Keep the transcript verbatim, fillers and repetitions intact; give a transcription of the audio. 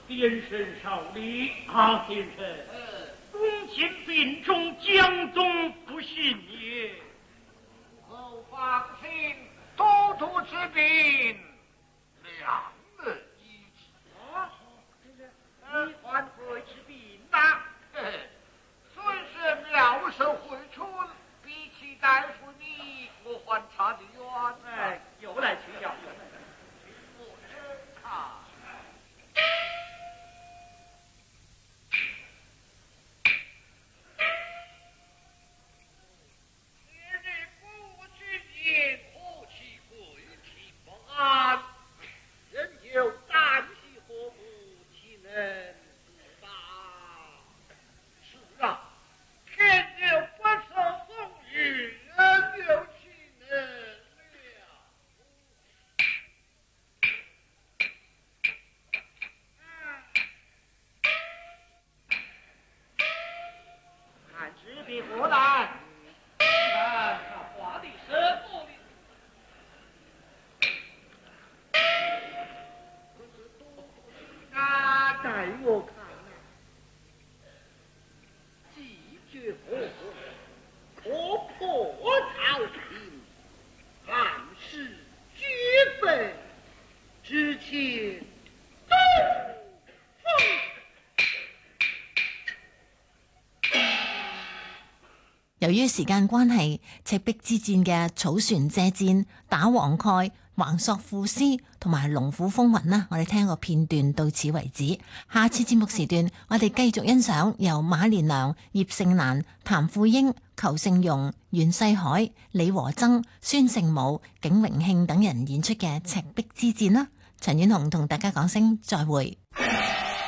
先生少礼啊，先生。公卿病中，江中不幸也。 后放心，都督之病，两人医治。 啊，你还会治病呐？ 虽是妙手回春，比起大夫你，我还差得远。 哎，又来请教。 我真看。人有旦夕祸福，岂能不报？是啊，天有不测风雨，人有岂能料？ 看治病何难？ 看他画的什么呢？那待我看啊，既绝火，可破朝廷，汉室绝本，之前都封。 由於時間關係，赤壁之戰嘅草船借箭、打黃蓋、橫索賦詩同埋龍虎風雲啦，我哋聽個片段到此為止。下次節目時段，我哋繼續欣賞由馬連良、葉盛蘭、譚富英、裘盛戎、袁世凱、李和曾、孫勝武、景榮慶等人演出嘅赤壁之戰啦。陳婉紅同大家講聲再會。